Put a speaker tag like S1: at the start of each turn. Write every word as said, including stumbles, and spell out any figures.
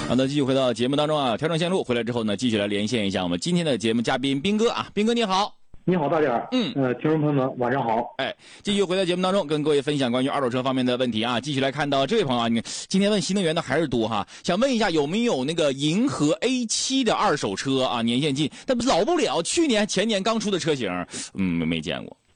S1: 好的，继续回到节目当中啊，调整线路回来之后呢，继续来连线一下我们今天的节目嘉宾斌哥啊，斌哥你好。
S2: 你好，大点儿。
S1: 嗯，
S2: 呃，听众朋友们，晚上好。
S1: 哎，继续回到节目当中，跟各位分享关于二手车方面的问题啊。继续来看到这位朋友啊，你今天问新能源的还是多哈，想问一下有没有那个银河 A 七 的二手车啊？年限近，但老不了，去年前年刚出的车型，嗯，没见过。